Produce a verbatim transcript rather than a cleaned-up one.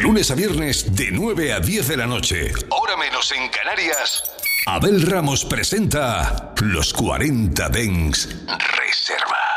lunes a viernes de nueve a diez de la noche, hora menos en Canarias, Abel Ramos presenta Los cuarenta Dents Reservados.